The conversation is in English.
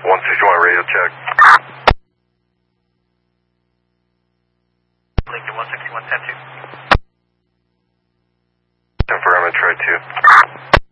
161 radio check. Link to 161, 10-2. Confirm, I tried to.